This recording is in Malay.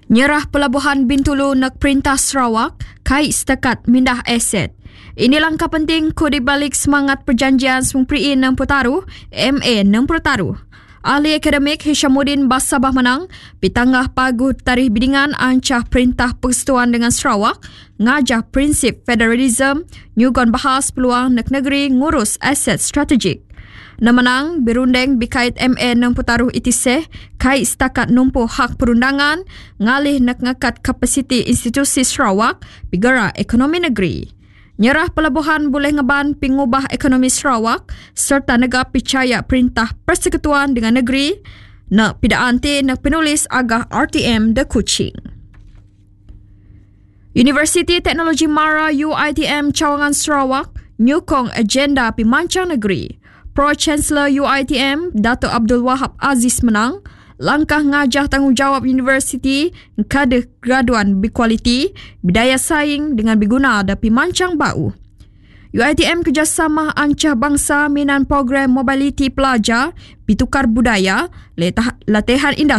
Nyerah Pelabuhan Bintulu nak Perintah Sarawak kait setakat mindah aset. Ini langkah penting ku di balik semangat perjanjian Sempri Nang Pertaruh MA Nang Pertaruh. Ahli akademik Hishamuddin Basabah menang pitangah paguh tarikh bidingan ancah Perintah Persekutuan dengan Sarawak ngajah prinsip federalism nyugon bahas peluang nak negeri ngurus aset strategik. Namanang berunding bikait MA Nang Pertaruh itiseh kait setakat numpuh hak perundangan ngalih nak ngakat kapasiti institusi Sarawak bigara ekonomi negeri. Nyerah pelabuhan boleh ngeban pengubah ekonomi Sarawak serta negara percaya Perintah Persekutuan dengan negeri nak pidaan ti nak penulis agah RTM de Kuching. Universiti Teknologi Mara UiTM Cawangan Sarawak nyukong agenda pimancang negeri. Pro-Chancellor UiTM, Dato' Abdul Wahab Aziz menang, langkah ngajah tanggungjawab universiti kader graduan berkualiti, bidaya saing dengan berguna dan pimancang bau. UiTM kerjasama ancah bangsa minan program mobiliti pelajar, bitukar budaya, latihan industri.